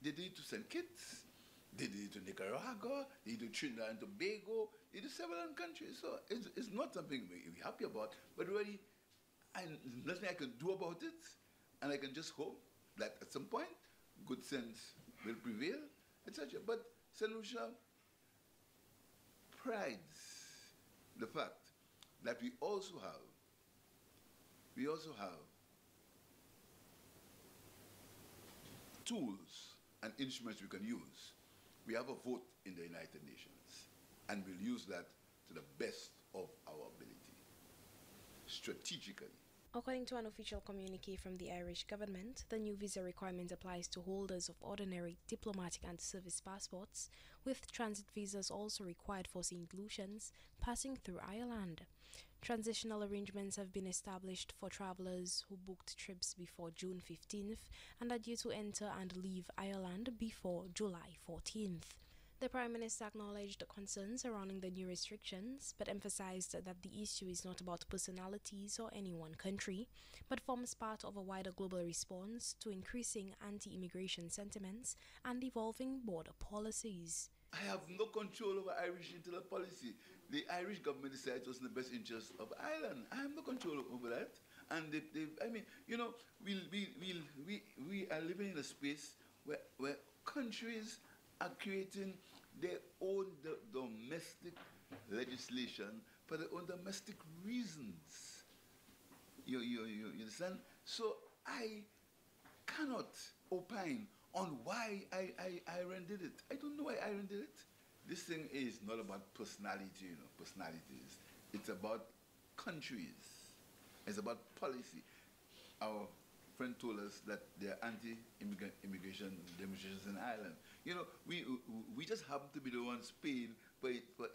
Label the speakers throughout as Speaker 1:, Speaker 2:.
Speaker 1: They did it to St. Kitts, they did it to Nicaragua, they did it to Trinidad and Tobago, they did several countries. So it's not something we're happy about, but really, nothing I can do about it, and I can just hope that at some point, good sense will prevail, etc. But St. Lucia prides the fact that we also have tools and instruments we can use. We have a vote in the United Nations, and we'll use that to the best of our ability, strategically.
Speaker 2: According to an official communique from the Irish government, the new visa requirement applies to holders of ordinary diplomatic and service passports, with transit visas also required for St. Lucians passing through Ireland. Transitional arrangements have been established for travelers who booked trips before June 15th and are due to enter and leave Ireland before July 14th. The Prime Minister acknowledged concerns surrounding the new restrictions, but emphasized that the issue is not about personalities or any one country, but forms part of a wider global response to increasing anti-immigration sentiments and evolving border policies.
Speaker 1: I have no control over Irish internal policy. The Irish government decides what's in the best interest of Ireland. I have no control over that. And we are living in a space where countries are creating their own domestic legislation for their own domestic reasons. You understand? So I cannot opine on why Ireland did it. I don't know why Ireland did it. This thing is not about personalities. It's about countries. It's about policy. Our friend told us that there are anti-immigration demonstrations in Ireland. We just happen to be the ones paid for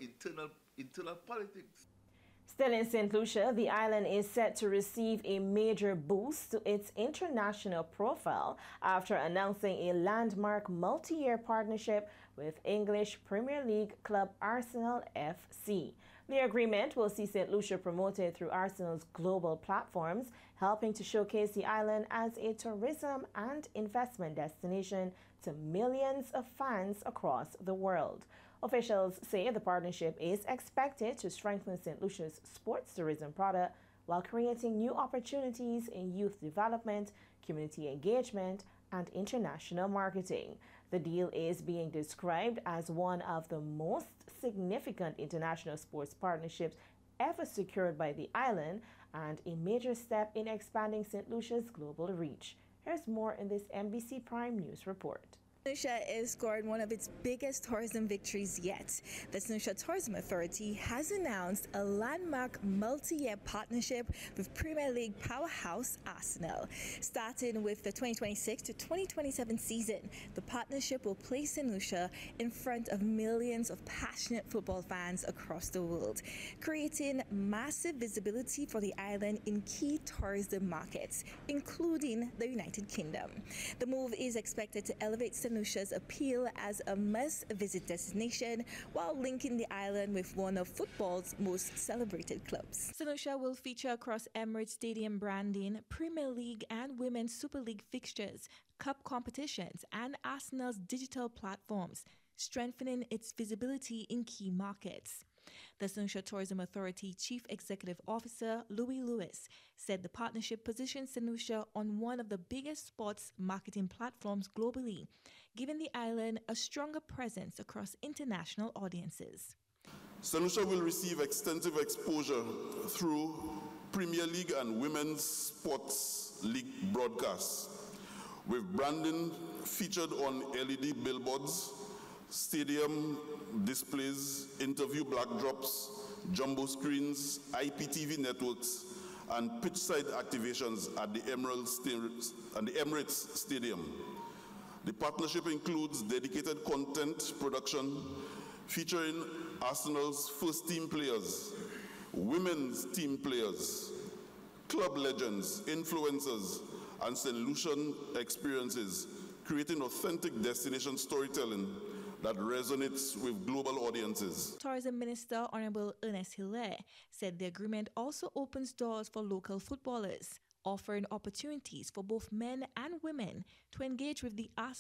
Speaker 1: internal politics.
Speaker 3: Still in St. Lucia, the island is set to receive a major boost to its international profile after announcing a landmark multi-year partnership with English Premier League club Arsenal FC. The agreement will see St. Lucia promoted through Arsenal's global platforms, helping to showcase the island as a tourism and investment destination to millions of fans across the world. Officials say the partnership is expected to strengthen St. Lucia's sports tourism product while creating new opportunities in youth development, community engagement, and international marketing. The deal is being described as one of the most significant international sports partnerships ever secured by the island and a major step in expanding St. Lucia's global reach. Here's more in this NBC Prime News report.
Speaker 4: St. Lucia is scored one of its biggest tourism victories yet. The St. Lucia Tourism Authority has announced a landmark multi-year partnership with Premier League powerhouse Arsenal. Starting with the 2026 to 2027 season, the partnership will place St. Lucia in front of millions of passionate football fans across the world, creating massive visibility for the island in key tourism markets, including the United Kingdom. The move is expected to elevate St. Lucia's appeal as a must-visit destination while linking the island with one of football's most celebrated clubs. St. Lucia will feature across Emirates Stadium branding, Premier League and Women's Super League fixtures, cup competitions, and Arsenal's digital platforms, strengthening its visibility in key markets. The St. Lucia Tourism Authority Chief Executive Officer Louis Lewis said the partnership positions St. Lucia on one of the biggest sports marketing platforms globally, giving the island a stronger presence across international audiences.
Speaker 5: St. Lucia will receive extensive exposure through Premier League and Women's Sports League broadcasts, with branding featured on LED billboards, stadium displays, interview backdrops, jumbo screens, IPTV networks, and pitchside activations at the Emirates Stadium. The partnership includes dedicated content production featuring Arsenal's first-team players, women's team players, club legends, influencers, and St. Lucian experiences, creating authentic destination storytelling that resonates with global audiences.
Speaker 4: Tourism Minister Honorable Ernest Hilaire said the agreement also opens doors for local footballers, offering opportunities for both men and women to engage with the